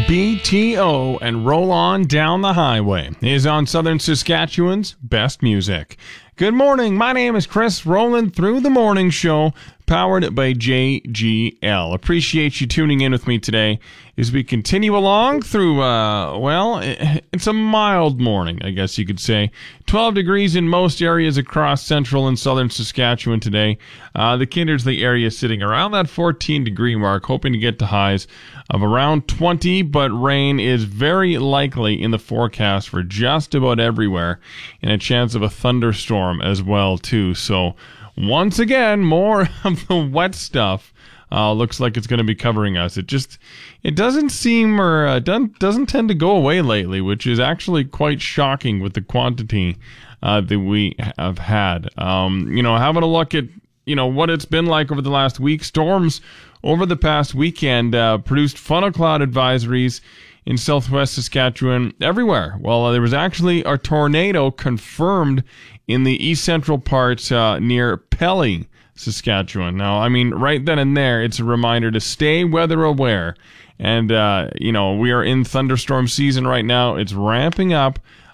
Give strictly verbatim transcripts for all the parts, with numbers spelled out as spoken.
B T O and Roll On Down the Highway is on Southern Saskatchewan's best music. Good morning. My name is Chris, rolling through the morning show, powered by J G L. Appreciate you tuning in with me today as we continue along through, uh, well, it's a mild morning, I guess you could say. twelve degrees in most areas across central and southern Saskatchewan today. Uh, the Kindersley area sitting around that fourteen degree mark, hoping to get to highs of around twenty, but rain is very likely in the forecast for just about everywhere, and a chance of a thunderstorm as well, too. So, once again, more of the wet stuff uh, looks like it's going to be covering us. It just, it doesn't seem or uh, doesn't, doesn't tend to go away lately, which is actually quite shocking with the quantity uh, that we have had. Um, you know, having a look at, you know, what it's been like over the last week. Storms over the past weekend uh, produced funnel cloud advisories in southwest Saskatchewan everywhere. Well, uh, there was actually a tornado confirmed in the east central parts uh, near Pelly, Saskatchewan. Now, I mean, right then and there, it's a reminder to stay weather aware. And, uh, you know, we are in thunderstorm season right now. It's ramping up.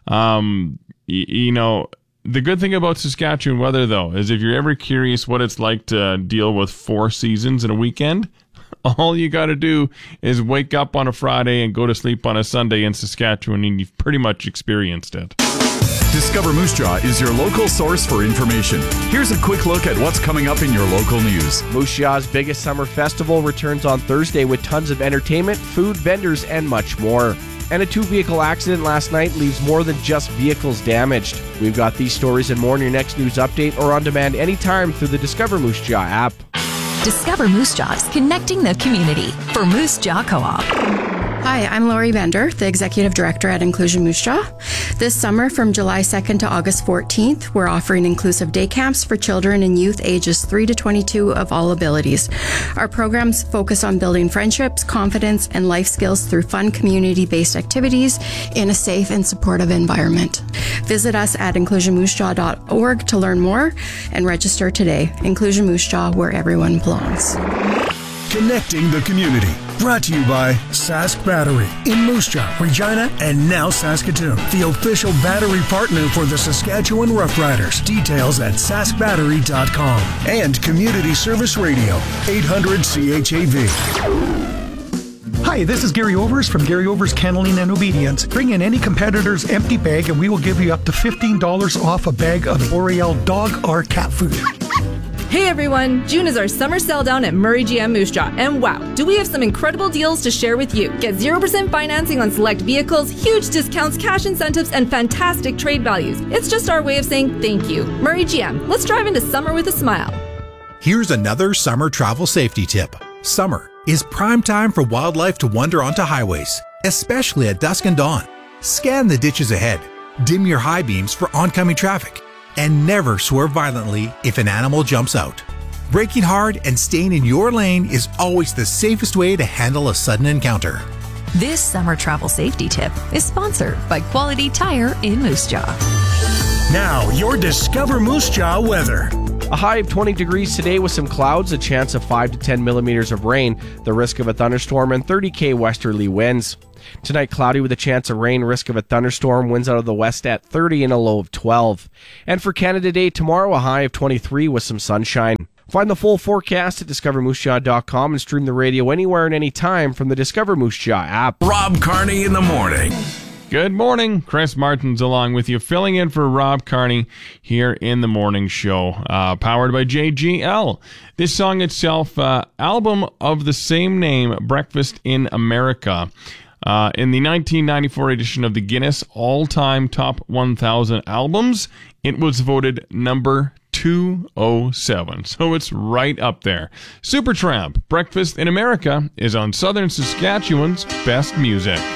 Um, y- you know, the good thing about Saskatchewan weather, though, is if you're ever curious what it's like to deal with four seasons in a weekend, all you got to do is wake up on a Friday and go to sleep on a Sunday in Saskatchewan, and you've pretty much experienced it. Discover Moose Jaw is your local source for information. Here's a quick look at what's coming up in your local news. Moose Jaw's biggest summer festival returns on Thursday with tons of entertainment, food, vendors, and much more. And a two-vehicle accident last night leaves more than just vehicles damaged. We've got these stories and more in your next news update or on demand anytime through the Discover Moose Jaw app. Discover Moose Jaws, connecting the community for Moose Jaw Co-op. Hi, I'm Lori Bender, the Executive Director at Inclusion Moose Jaw. This summer, from July second to August fourteenth, we're offering inclusive day camps for children and youth ages three to twenty-two of all abilities. Our programs focus on building friendships, confidence, and life skills through fun community-based activities in a safe and supportive environment. Visit us at inclusion moose jaw dot org to learn more and register today. Inclusion Moose Jaw, where everyone belongs. Connecting the community. Brought to you by Sask Battery in Moose Jaw, Regina, and now Saskatoon, the official battery partner for the Saskatchewan Roughriders. Details at sask battery dot com. And Community Service Radio, eight hundred C H A V. Hi, this is Gary Overs from Gary Overs Kenneling and Obedience. Bring in any competitor's empty bag and we will give you up to fifteen dollars off a bag of L'Oreal dog or cat food. Hey everyone, June is our summer sell down at Murray G M Moose Jaw, and wow, do we have some incredible deals to share with you. Get zero percent financing on select vehicles, huge discounts, cash incentives, and fantastic trade values. It's just our way of saying thank you. Murray G M, let's drive into summer with a smile. Here's another summer travel safety tip. Summer is prime time for wildlife to wander onto highways, especially at dusk and dawn. Scan the ditches ahead, dim your high beams for oncoming traffic, and never swerve violently if an animal jumps out. Braking hard and staying in your lane is always the safest way to handle a sudden encounter. This summer travel safety tip is sponsored by Quality Tire in Moose Jaw. Now, your Discover Moose Jaw weather. A high of twenty degrees today with some clouds, a chance of five to ten millimeters of rain, the risk of a thunderstorm, and thirty kilometer westerly winds. Tonight, cloudy with a chance of rain, risk of a thunderstorm, winds out of the west at thirty and a low of twelve. And for Canada Day tomorrow, a high of twenty-three with some sunshine. Find the full forecast at discover moose jaw dot com and stream the radio anywhere and anytime from the Discover Moose Jaw app. Rob Carney in the morning. Good morning. Chris Martin's along with you, filling in for Rob Carney here in the morning show, uh, powered by J G L. This song itself, uh, album of the same name, Breakfast in America. Uh, in the nineteen ninety-four edition of the Guinness All-Time Top one thousand Albums, it was voted number two oh seven. So it's right up there. Supertramp, Breakfast in America, is on Southern Saskatchewan's best music.